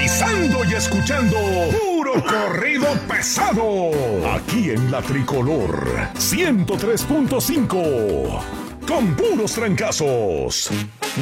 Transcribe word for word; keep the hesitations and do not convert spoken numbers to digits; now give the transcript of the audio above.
sintonizando y escuchando puro corrido pesado. Aquí en La Tricolor ciento tres punto cinco. Con puros trancazos.